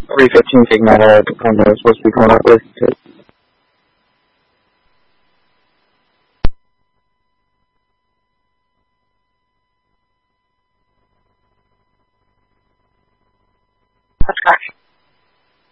315 Sigma I'm supposed to be going up with. That's correct.